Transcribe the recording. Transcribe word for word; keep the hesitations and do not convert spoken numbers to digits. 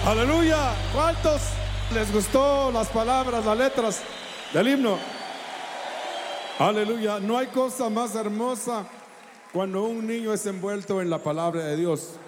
Aleluya. ¿Cuántos les gustó las palabras, las letras del himno? Aleluya. No hay cosa más hermosa cuando un niño es envuelto en la palabra de Dios.